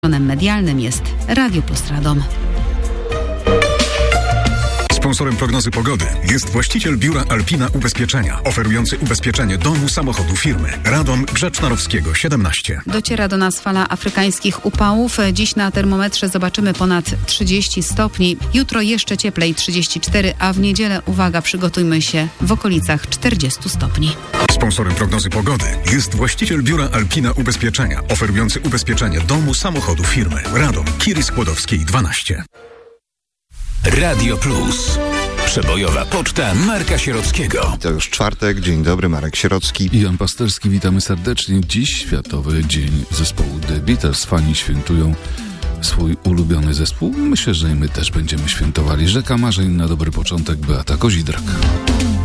medialnym jest Radio Plus Radom. Sponsorem prognozy pogody jest właściciel biura Alpina Ubezpieczenia, oferujący ubezpieczenie domu, samochodu, firmy. Radom Grzecznarowskiego 17. Dociera do nas fala afrykańskich upałów. Dziś na termometrze zobaczymy ponad 30 stopni. Jutro jeszcze cieplej 34, a w niedzielę, uwaga, przygotujmy się, w okolicach 40 stopni. Sponsorem prognozy pogody jest właściciel biura Alpina Ubezpieczenia, oferujący ubezpieczenie domu, samochodu, firmy. Radom Kiry Skłodowskiej 12. Radio Plus. Przebojowa poczta Marka Sierockiego. To już czwartek. Dzień dobry, Marek Sierocki i Jan Pasterski. Witamy serdecznie. Dziś Światowy Dzień Zespołu The Beatles. Fani świętują swój ulubiony zespół. Myślę, że i my też będziemy świętowali. Rzeka marzeń na dobry początek. Beata Kozidrak.